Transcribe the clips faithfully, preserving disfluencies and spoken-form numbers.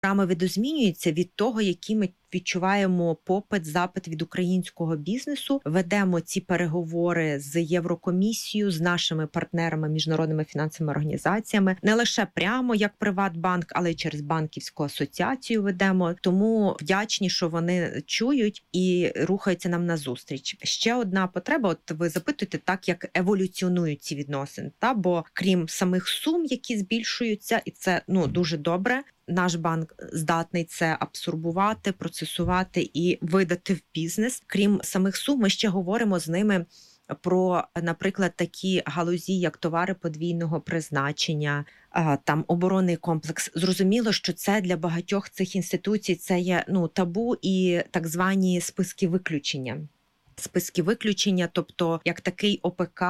Програми видозмінюються від того, які ми відчуваємо попит, запит від українського бізнесу. Ведемо ці переговори з Єврокомісією, з нашими партнерами, міжнародними фінансовими організаціями. Не лише прямо як Приватбанк, але й через банківську асоціацію ведемо. Тому вдячні, що вони чують і рухаються нам назустріч. Ще одна потреба, от ви запитуєте, так, як еволюціонують ці відносини. Та? Бо крім самих сум, які збільшуються, і це ну дуже добре, наш банк здатний це абсорбувати, процесувати і видати в бізнес. Крім самих сум, ми ще говоримо з ними про, наприклад, такі галузі, як товари подвійного призначення, там оборонний комплекс. Зрозуміло, що це для багатьох цих інституцій це є ну табу і так звані списки виключення. Списки виключення, тобто як такий ОПК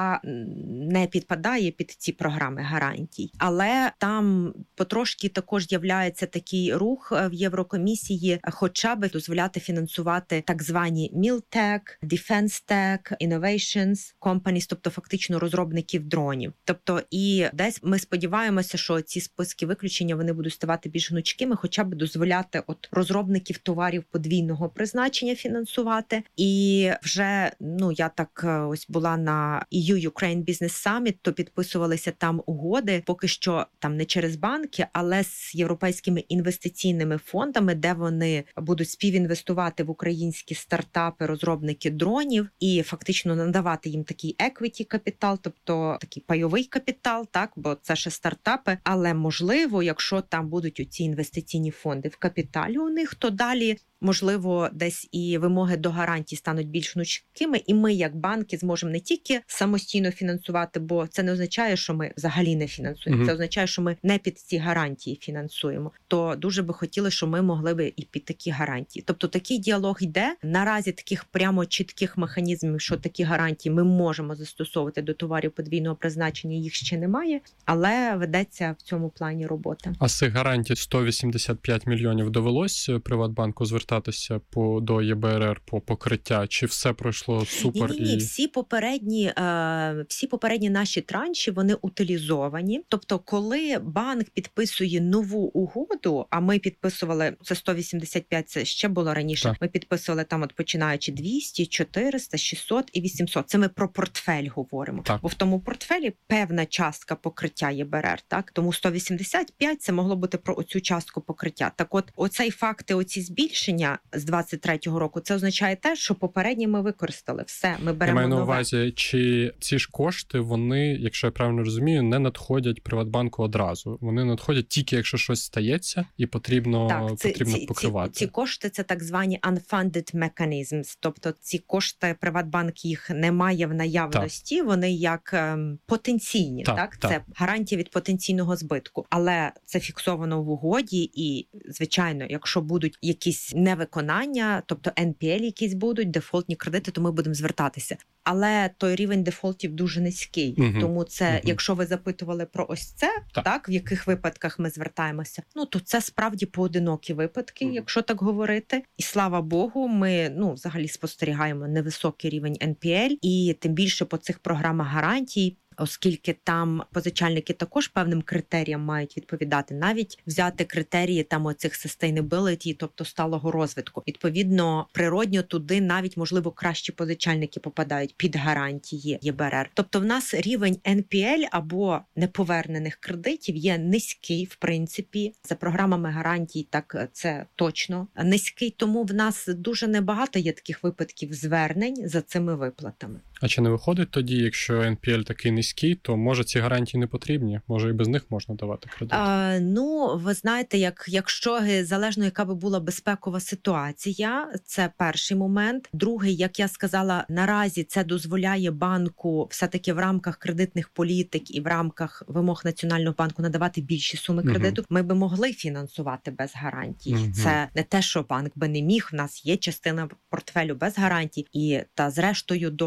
не підпадає під ці програми гарантій. Але там потрошки також з'являється такий рух в Єврокомісії, хоча би дозволяти фінансувати так звані Miltech, Defense Tech, Innovations Companies, тобто фактично розробників дронів. Тобто і десь ми сподіваємося, що ці списки виключення вони будуть ставати більш гнучкими, хоча б дозволяти от розробників товарів подвійного призначення фінансувати. І вже ну я так ось була на і ю-Ukraine Business Summit, то підписувалися там угоди, поки що там не через банки, але з європейськими інвестиційними фондами, де вони будуть співінвестувати в українські стартапи, розробники дронів і фактично надавати їм такий equity капітал, тобто такий пайовий капітал, так, бо це ще стартапи, але можливо, якщо там будуть оці інвестиційні фонди в капіталі у них, то далі можливо, десь і вимоги до гарантій стануть більш гнучкими, і ми, як банки, зможемо не тільки самостійно фінансувати, бо це не означає, що ми взагалі не фінансуємо, mm-hmm. це означає, що ми не під ці гарантії фінансуємо. То дуже би хотіли, щоб ми могли би і під такі гарантії. Тобто такий діалог йде. Наразі таких прямо чітких механізмів, що такі гарантії ми можемо застосовувати до товарів подвійного призначення, їх ще немає, але ведеться в цьому плані робота. А з цих гарантій сто вісімдесят п'ять мільйонів довелось Приватбанку звертатися по до ЄБРР по покриття, чи все пройшло супер? Ні, ні, ні. І... Всі попередні, е, всі попередні наші транші, вони утилізовані. Тобто, коли банк підписує нову угоду, а ми підписували, це сто вісімдесят п'ять, це ще було раніше, так. Ми підписували там, от починаючи двісті, чотириста, шістсот і вісімсот. Це ми про портфель говоримо. Так. Бо в тому портфелі певна частка покриття ЄБРР, так? Тому сто вісімдесят п'ять це могло бути про оцю частку покриття. Так от, оцей факти, оці збільшення з двадцять третього року, це означає те, що попередні ми використали. Все, ми беремо нове. Я маю на увазі, чи ці ж кошти, вони, якщо я правильно розумію, не надходять Приватбанку одразу. Вони надходять тільки, якщо щось стається, і потрібно, так, це, потрібно ці, покривати. Ці, ці кошти – це так звані unfunded mechanisms. Тобто ці кошти, Приватбанк їх не має в наявності, так. Вони як ем, потенційні. Так, так? так, це гарантія від потенційного збитку. Але це фіксовано в угоді і, звичайно, якщо будуть якісь невиконання, тобто ен пі ель якісь будуть, дефолтні кредити, то ми будемо звертатися. Але той рівень дефолтів дуже низький. Угу. Тому це, угу. якщо ви запитували про ось це, так. так, в яких випадках ми звертаємося, ну, то це справді поодинокі випадки, угу. якщо так говорити. І слава Богу, ми, ну, взагалі спостерігаємо невисокий рівень ен пі ель, і тим більше по цих програмах гарантій, оскільки там позичальники також певним критеріям мають відповідати, навіть взяти критерії там оцих sustainability, тобто сталого розвитку. Відповідно, природньо туди навіть, можливо, кращі позичальники попадають під гарантії ЄБРР. Тобто в нас рівень ен пі ель або неповернених кредитів є низький, в принципі. За програмами гарантій так це точно низький, тому в нас дуже небагато є таких випадків звернень за цими виплатами. А чи не виходить тоді, якщо ен пі ель такий низький, то може ці гарантії не потрібні? Може і без них можна давати кредит? А, ну, ви знаєте, як, якщо залежно, яка би була безпекова ситуація, це перший момент. Другий, як я сказала, наразі це дозволяє банку все-таки в рамках кредитних політик і в рамках вимог Національного банку надавати більші суми кредиту. Угу. Ми би могли фінансувати без гарантій. Угу. Це не те, що банк би не міг. В нас є частина портфелю без гарантій. І та зрештою до двадцять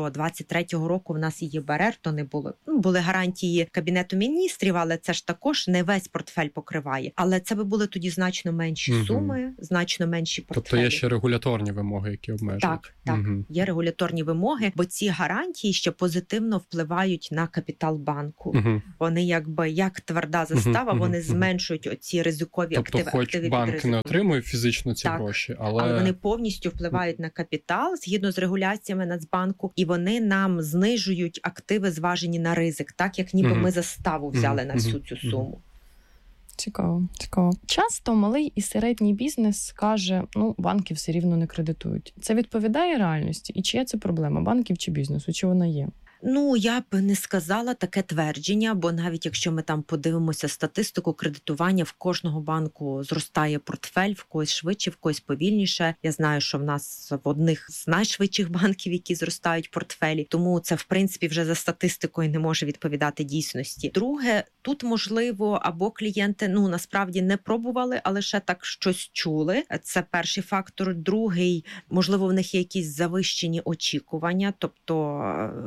двадцять третього року в нас і ЄБРР, то не було. Ну, були гарантії Кабінету міністрів, але це ж також не весь портфель покриває. Але це би були тоді значно менші угу. суми, значно менші портфелі. Тобто є ще регуляторні вимоги, які обмежують? Так, так. Угу. Є регуляторні вимоги, бо ці гарантії ще позитивно впливають на капітал банку. Угу. Вони якби як тверда застава, угу. вони зменшують оці ризикові тобто, активи. Тобто хоч банк не отримує фізично ці так, гроші, але... але вони повністю впливають на капітал згідно з регуляціями Нацбанку, і вони нам знижують активи, зважені на ризик, так як ніби угу. ми заставу взяли угу. на всю цю суму. Цікаво, цікаво. Часто малий і середній бізнес каже, ну, банки все рівно не кредитують. Це відповідає реальності? І чия це проблема? Банків чи бізнесу? Чи вона є? Ну, я б не сказала таке твердження, бо навіть якщо ми там подивимося статистику кредитування, в кожного банку зростає портфель, в когось швидше, в когось повільніше. Я знаю, що в нас в одних з найшвидших банків, які зростають портфелі, тому це, в принципі, вже за статистикою не може відповідати дійсності. Друге, тут, можливо, або клієнти, ну, насправді не пробували, а лише так щось чули. Це перший фактор. Другий, можливо, в них є якісь завищені очікування, тобто...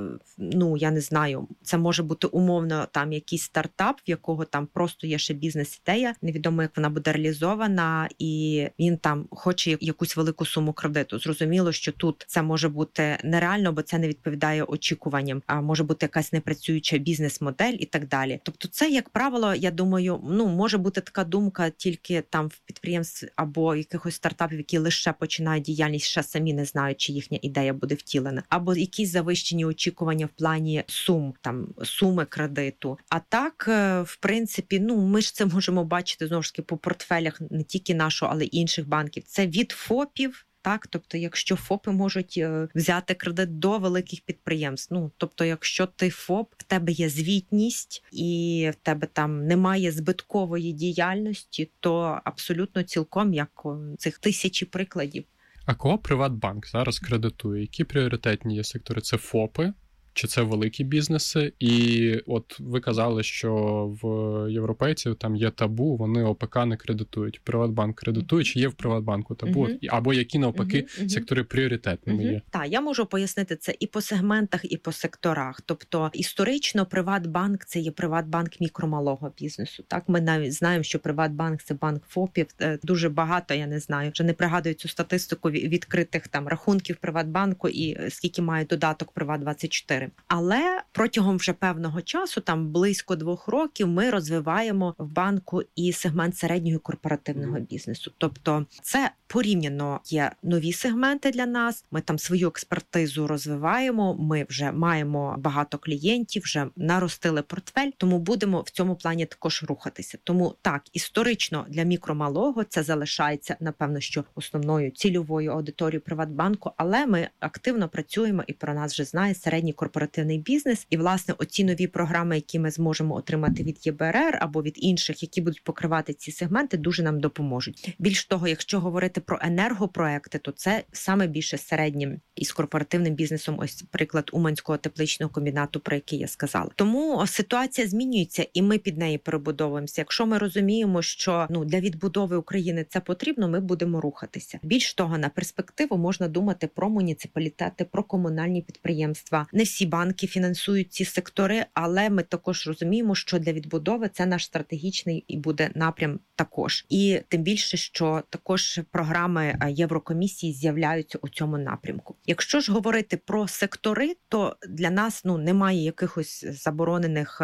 Ну, я не знаю, це може бути умовно там якийсь стартап, в якого там просто є ще бізнес-ідея, невідомо, як вона буде реалізована, і він там хоче якусь велику суму кредиту. Зрозуміло, що тут це може бути нереально, бо це не відповідає очікуванням, а може бути якась непрацююча бізнес-модель і так далі. Тобто це, як правило, я думаю, ну, може бути така думка тільки там в підприємств або якихось стартапів, які лише починають діяльність, ще самі не знають, чи їхня ідея буде втілена, або якісь завищені очікування в плані сум, там, суми кредиту. А так, в принципі, ну, ми ж це можемо бачити, знову ж таки, по портфелях не тільки нашого, але й інших банків. Це від ФОПів, так, тобто, якщо ФОПи можуть взяти кредит до великих підприємств, ну, тобто, якщо ти ФОП, в тебе є звітність і в тебе там немає збиткової діяльності, то абсолютно цілком, як цих тисячі прикладів. А кого Приватбанк зараз кредитує? Які пріоритетні є сектори? Це ФОПи? Чи це великі бізнеси? І от ви казали, що в європейців там є табу, вони ОПК не кредитують. Приватбанк кредитує, чи є в Приватбанку табу? Uh-huh. Або які навпаки uh-huh. uh-huh. сектори пріоритетними uh-huh. є? Так, я можу пояснити це і по сегментах, і по секторах. Тобто історично Приватбанк – це є Приватбанк мікромалого бізнесу. Так, ми навіть знаємо, що Приватбанк – це банк ФОПів. Дуже багато, я не знаю, вже не пригадую цю статистику відкритих там рахунків Приватбанку і скільки має додаток Приват двадцять чотири. Але протягом вже певного часу, там близько двох років, ми розвиваємо в банку і сегмент середнього корпоративного бізнесу. Тобто це порівняно є нові сегменти для нас, ми там свою експертизу розвиваємо, ми вже маємо багато клієнтів, вже наростили портфель, тому будемо в цьому плані також рухатися. Тому так, історично для мікромалого це залишається, напевно, що основною цільовою аудиторією Приватбанку, але ми активно працюємо і про нас вже знає середній корпоративний бізнес. І, власне, оці нові програми, які ми зможемо отримати від ЄБРР або від інших, які будуть покривати ці сегменти, дуже нам допоможуть. Більш того, якщо говорити про енергопроекти, то це саме більше середнім із корпоративним бізнесом, ось приклад Уманського тепличного комбінату, про який я сказала. Тому ситуація змінюється, і ми під неї перебудовуємося. Якщо ми розуміємо, що ну для відбудови України це потрібно, ми будемо рухатися. Більш того, на перспективу можна думати про муніципалітети, про комунальні підприємства. Не всі банки фінансують ці сектори, але ми також розуміємо, що для відбудови це наш стратегічний і буде напрям також. І тим більше, що також програми Єврокомісії з'являються у цьому напрямку. Якщо ж говорити про сектори, то для нас ну немає якихось заборонених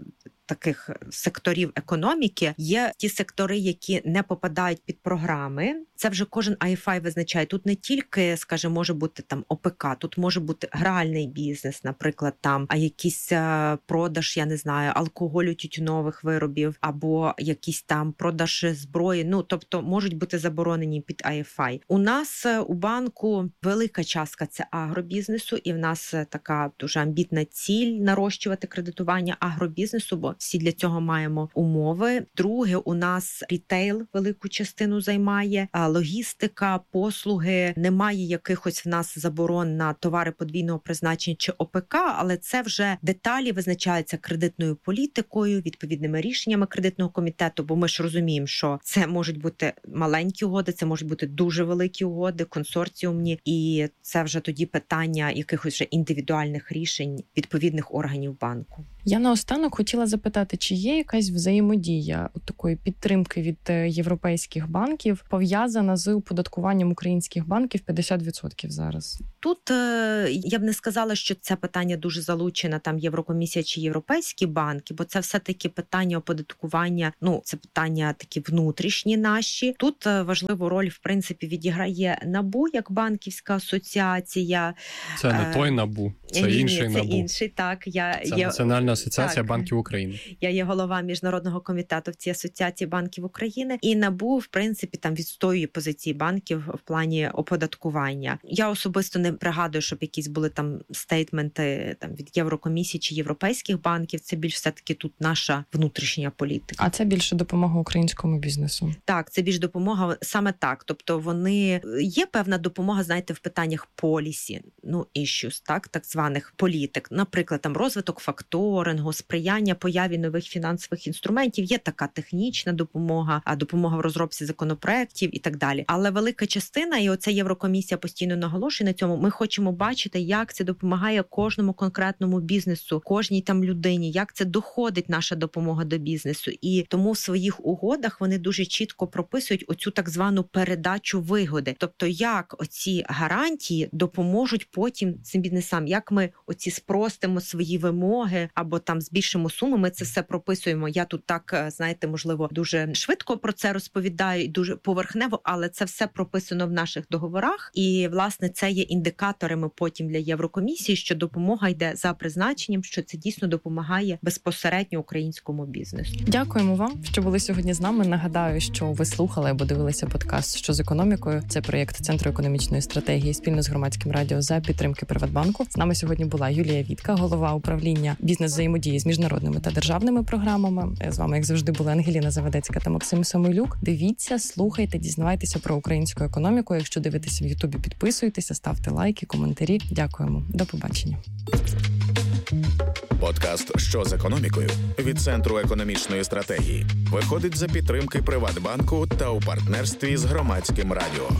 таких секторів економіки. Є ті сектори, які не попадають під програми. Це вже кожен ай еф ай визначає. Тут не тільки, скажімо, може бути там ОПК, тут може бути гральний бізнес, наприклад, там, а якийсь продаж, я не знаю, алкоголю, тютюнових виробів, або якийсь там продаж зброї. Ну, тобто, можуть бути заборонені під ай еф ай. У нас у банку велика частка – це агробізнесу, і в нас така дуже амбітна ціль нарощувати кредитування агробізнесу, бо всі для цього маємо умови. Друге, у нас рітейл велику частину займає, а логістика, послуги, немає якихось в нас заборон на товари подвійного призначення чи ОПК, але це вже деталі визначаються кредитною політикою, відповідними рішеннями кредитного комітету, бо ми ж розуміємо, що це можуть бути маленькі угоди, це можуть бути дуже великі угоди, консорціумні, і це вже тоді питання якихось вже індивідуальних рішень відповідних органів банку. Я наостанок хотіла запитати, чи є якась взаємодія от такої підтримки від європейських банків, пов'язана з оподаткуванням українських банків п'ятдесят відсотків зараз? Тут я б не сказала, що це питання дуже залучена там Єврокомісія чи європейські банки, бо це все-таки питання оподаткування, ну, це питання такі внутрішні наші. Тут важливу роль, в принципі, відіграє НАБУ як банківська асоціація. Це не той НАБУ, це ні, інший ні, це НАБУ. інший, так. Я, це я... Національна асоціація так. банків України. Я є голова міжнародного комітету в цій асоціації банків України. І НАБУ, в принципі, там відстоює позиції банків в плані оподаткування. Я особисто не пригадую, щоб якісь були там стейтменти там від Єврокомісії чи європейських банків. Це більш все-таки тут наша внутрішня політика. А це більше допомога українському бізнесу? Так, це більш допомога саме так. Тобто вони... Є певна допомога, знаєте, в питаннях полісі, ну, issues, так, так званих політик. Наприклад, там розвиток факторингу, сприяння появі нових фінансових інструментів. Є така технічна допомога, а допомога в розробці законопроєктів і так далі. Але велика частина, і оця Єврокомісія постійно наголошує на цьому, ми хочемо бачити, як це допомагає кожному конкретному бізнесу, кожній там людині, як це доходить наша допомога до бізнесу. І тому в своїх угодах вони дуже чітко прописують оцю так звану передачу вигоди. Тобто, як оці гарантії допоможуть потім цим бізнесам, як ми оці спростимо свої вимоги або там збільшимо суми, ми це все прописуємо. Я тут так, знаєте, можливо, дуже швидко про це розповідаю і дуже поверхнево, але це все прописано в наших договорах. І, власне, це є індикаторами потім для Єврокомісії, що допомога йде за призначенням, що це дійсно допомагає безпосередньо українському бізнесу. Дякуємо вам, що були сьогодні з нами. Нагадаю, що ви слухали або дивилися подкаст «Що з економікою?». Це проєкт Центру економічної стратегії спільно з Громадським радіо за підтримки Приватбанку. З нами сьогодні була Юлія Вітка, голова управління бізнес-взаємодії з міжнародними та державними програмами. З вами, як завжди, були Ангеліна Завадецька та Максим Самойлюк. Дивіться, слухайте, дізнавайтеся про українську економіку. Якщо дивитеся в Ютубі, підписуйтеся, ставте лайки, коментарі. Дякуємо. До побачення. Подкаст «Що з економікою?» від Центру економічної стратегії виходить за підтримки Приватбанку та у партнерстві з Громадським радіо.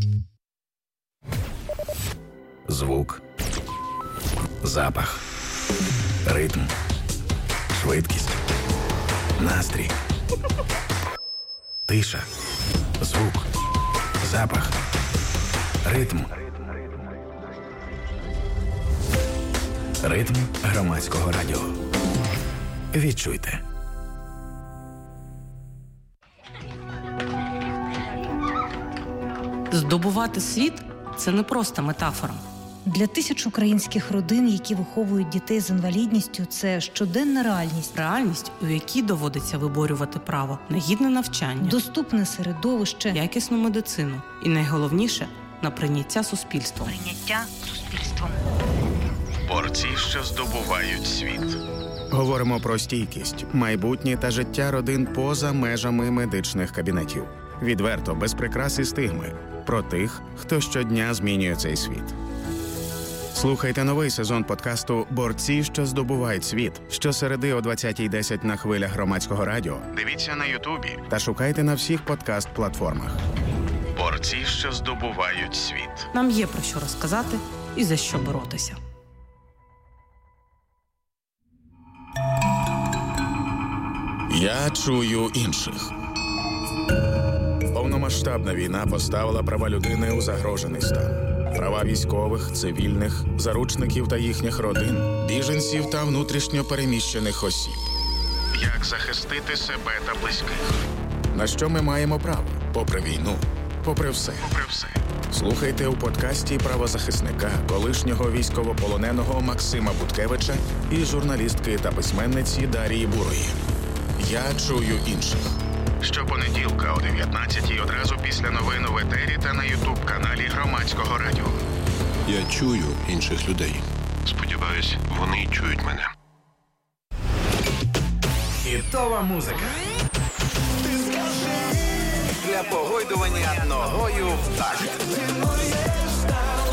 Звук, запах, ритм, швидкість, настрій, тиша, звук, запах, ритм. Ритм Громадського радіо. Відчуйте. Здобувати світ – це не просто метафора. Для тисяч українських родин, які виховують дітей з інвалідністю, це щоденна реальність. Реальність, у якій доводиться виборювати право на гідне навчання, доступне середовище, якісну медицину і, найголовніше, на прийняття суспільством. Прийняття суспільством. Борці, що здобувають світ. Говоримо про стійкість, майбутнє та життя родин поза межами медичних кабінетів. Відверто, без прикрас і стигми. Про тих, хто щодня змінює цей світ. Слухайте новий сезон подкасту «Борці, що здобувають світ» щосереди о двадцятій десять на хвилях Громадського радіо. Дивіться на Ютубі та шукайте на всіх подкаст-платформах. Борці, що здобувають світ. Нам є про що розказати і за що боротися. Я чую інших. Повномасштабна війна поставила права людини у загрожений стан. Права військових, цивільних, заручників та їхніх родин, біженців та внутрішньо переміщених осіб. Як захистити себе та близьких? На що ми маємо право? Попри війну, попри все. Попри все. Слухайте у подкасті правозахисника, колишнього військовополоненого Максима Буткевича і журналістки та письменниці Дарії Бурої. Я чую інших. Щопонеділка о дев'ятнадцятій одразу після новин у етері та на ютуб-каналі Громадського радіо. Я чую інших людей. Сподіваюсь, вони чують мене. Хітова музика. Для погойдування ногою в такт.